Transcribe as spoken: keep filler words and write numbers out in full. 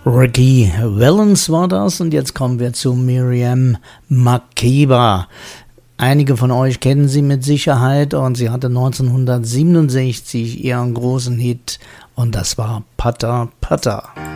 Ricky Valens war das und jetzt kommen wir zu Miriam Makeba. Einige von euch kennen sie mit Sicherheit und sie hatte neunzehnhundertsiebenundsechzig ihren großen Hit und das war Pata Pata.